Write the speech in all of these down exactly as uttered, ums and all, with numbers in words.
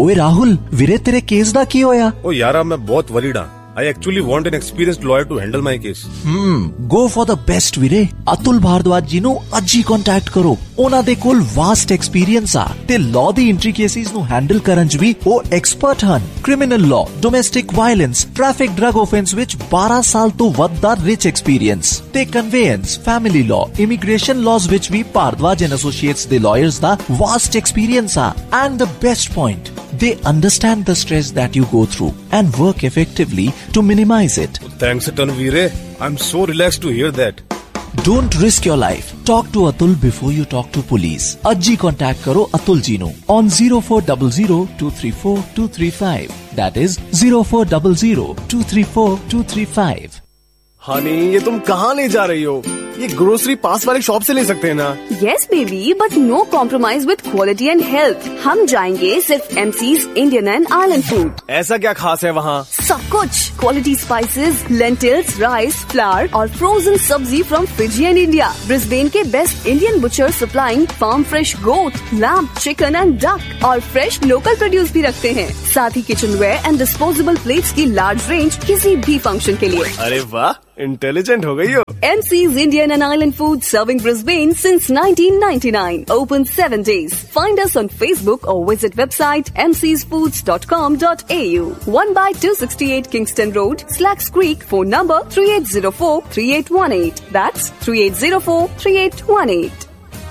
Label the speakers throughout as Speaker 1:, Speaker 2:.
Speaker 1: ओए राहुल, वीरे तेरे केस दा की होया?
Speaker 2: ओ यारा मैं बहुत वरीड हां। I actually want an experienced lawyer to handle my case.
Speaker 1: Hmm, go for the best ਵੀਰੇ। ਅਤੁਲ ਭਾਰਦਵਾਜ ਜੀ ਨੂੰ ਅੱਜ ਹੀ ਕੰਟੈਕਟ ਕਰੋ। ਉਹਨਾਂ ਦੇ ਕੋਲ ਵਾਸਟ ਐਕਸਪੀਰੀਅੰਸ ਆ ਤੇ ਲਾਅ ਦੀ ਇੰਟ੍ਰਿਕੇਸੀਜ਼ ਨੂੰ ਹੈਂਡਲ ਕਰਨ 'ਚ ਵੀ ਉਹ ਐਕਸਪਰਟ ਹਨ। Criminal law, domestic violence, traffic drug offence ਵਿੱਚ ਬਾਰਾਂ ਸਾਲ ਤੋਂ ਵੱਧ ਦਾ ਰਿਚ ਐਕਸਪੀਰੀਅੰਸ ਤੇ ਕਨਵੇਅੰਸ, ਫੈਮਿਲੀ ਲਾਅ, ਇਮੀਗ੍ਰੇਸ਼ਨ ਲਾਜ਼ ਵਿੱਚ ਵੀ ਭਾਰਦਵਾਜ ਐਂਡ ਐਸੋਸੀਏਟਸ ਦੇ ਲਾਇਰਸ ਦਾ ਵਾਸਟ ਐਕਸਪੀਰੀਅੰਸ ਆ। And the best point, they understand the stress that you go through and work effectively to minimize it.
Speaker 2: Thanks a ton, Veere. I'm so relaxed to hear that.
Speaker 1: Don't risk your life. Talk to Atul before you talk to police. Ajji contact karo Atul ji nu on zero four zero zero two three four two three five. That is zero four zero zero two three four two three five.
Speaker 3: Honey, ये तुम कहाँ ले जा रही हो? ये grocery पास वाले shop से ले सकते हैं ना?
Speaker 4: Yes baby, but no compromise with quality and health. हम जाएंगे सिर्फ एमसी's Indian and Island Food.
Speaker 3: ऐसा क्या खास है वहाँ?
Speaker 4: सब कुछ, quality spices, lentils, rice, flour और frozen सब्जी from Fiji and India. Brisbane के best Indian butcher supplying farm fresh goat, lamb, chicken and duck और fresh local produce भी रखते हैं। साथ ही kitchenware and disposable plates की large range किसी भी function के लिए।
Speaker 3: अरे वाह, इंटेलिजेंट हो गई हो।
Speaker 4: एमसी's Indian and Island Food serving Brisbane since nineteen ninety-nine. Open seven days. Find us on Facebook or visit website m c s foods dot com dot a u. one by two sixty-eight Kingston Road, Slacks Creek. Phone number three eight zero four three eight one eight. That's three eight zero four three eight one eight.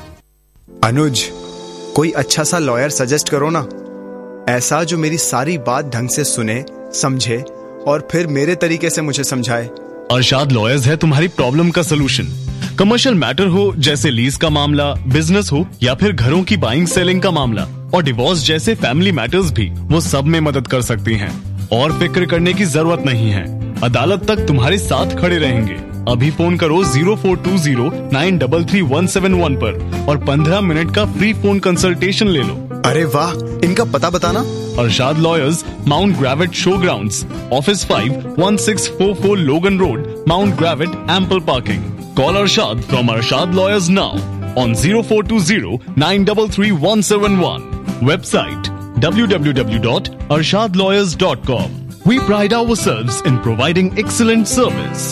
Speaker 5: अनुज, कोई अच्छा सा lawyer suggest करो ना, ऐसा जो मेरी सारी बात ढंग से सुने, समझे और फिर मेरे तरीके से मुझे समझाए।
Speaker 6: अरशाद लॉयर्स है तुम्हारी प्रॉब्लम का सलूशन। कमर्शियल मैटर हो जैसे लीज का मामला, बिजनेस हो या फिर घरों की बाइंग सेलिंग का मामला और डिवोर्स जैसे फैमिली मैटर्स भी वो सब में मदद कर सकती हैं। और फिक्र करने की जरूरत नहीं है, अदालत तक तुम्हारे साथ खड़े रहेंगे। अभी फोन करो zero four to zero nine three three one seven one पर और पंद्रह मिनट का फ्री फोन कंसल्टेशन ले लो।
Speaker 5: अरे वाह, इनका पता बताना।
Speaker 6: Arshad lawyers, mount ग्रेविट show grounds, office five one six four four लोगन road, mount ग्रेविट, ample parking. Call Arshad from Arshad lawyers now on zero four two zero nine three three one seven one. Website w w w dot arshad lawyers dot com. We pride ourselves in providing excellent service.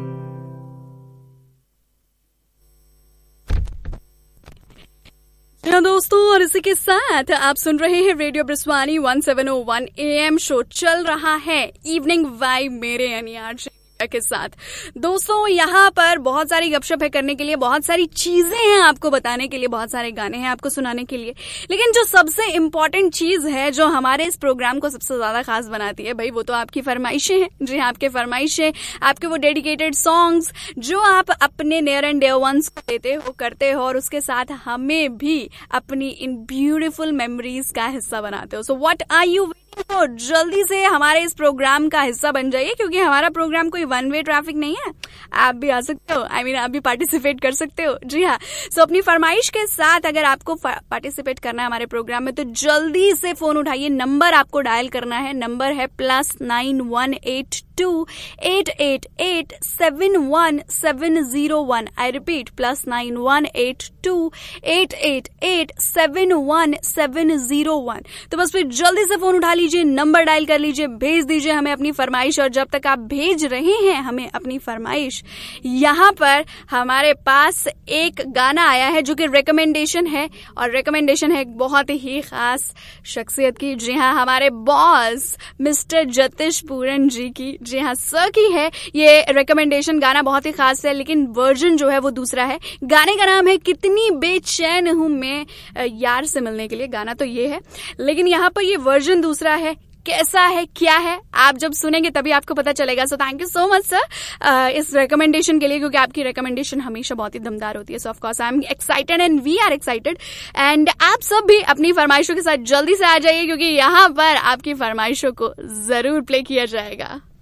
Speaker 7: दोस्तों, और इसी के साथ आप सुन रहे हैं radio ब्रिस्वानी one seven O one A M show चल रहा है इवनिंग वाइब मेरे यानी आरजे के साथ। दोस्तों, यहाँ पर बहुत सारी गपशप है करने के लिए, बहुत सारी चीजें हैं आपको बताने के लिए, बहुत सारे गाने हैं आपको सुनाने के लिए, लेकिन जो सबसे इम्पोर्टेंट चीज है जो हमारे इस प्रोग्राम को सबसे ज्यादा खास बनाती है भाई, वो तो आपकी फरमाइशें हैं। जी हाँ, आपके फरमाइशें, आपके वो डेडिकेटेड सॉन्ग्स जो आप अपने नियर एंड डियर वंस को देते हो, करते हो और उसके साथ हमें भी अपनी इन ब्यूटीफुल मेमोरीज का हिस्सा बनाते हो। सो व्हाट आर यू तो जल्दी से हमारे इस प्रोग्राम का हिस्सा बन जाइए, क्योंकि हमारा प्रोग्राम कोई वन वे ट्रैफिक नहीं है। आप भी आ सकते हो, आई I मीन mean, आप भी पार्टिसिपेट कर सकते हो। जी हाँ, सो अपनी फरमाइश के साथ अगर आपको पार्टिसिपेट करना है हमारे प्रोग्राम में तो जल्दी से फोन उठाइए। नंबर आपको डायल करना है, नंबर है plus nine one eight to eight eight eight seven one seven zero one. I repeat, plus nine one eight to eight eight eight seven one seven zero one. तो बस फिर जल्दी से phone उठा लीजिए, नंबर डायल कर लीजिए, भेज दीजिए हमें अपनी फरमाइश। और जब तक आप भेज रहे हैं हमें अपनी फरमाइश, यहाँ पर हमारे पास एक गाना आया है जो कि रिकमेंडेशन है, और रिकमेंडेशन है एक बहुत ही खास शख्सियत की। जी हाँ, हमारे बॉस मिस्टर जतिश पूरन जी की, जी हाँ सर की है ये रिकमेंडेशन। गाना बहुत ही खास है, लेकिन वर्जन जो है वो दूसरा है। गाने का नाम है कितनी बेचैन हूं मैं यार से मिलने के लिए। गाना तो ये है, लेकिन यहाँ पर ये वर्जन दूसरा है। कैसा है, क्या है, आप जब सुनेंगे तभी आपको पता चलेगा। So thank you so much sir इस रिकमेंडेशन के लिए, क्योंकि आपकी रिकमेंडेशन हमेशा बहुत ही दमदार होती है। सो of course I am excited and we are excited. And आप सब भी अपनी फरमाइशों के साथ जल्दी से आ जाइए, क्योंकि यहाँ पर आपकी फरमाइशों को जरूर प्ले किया जाएगा।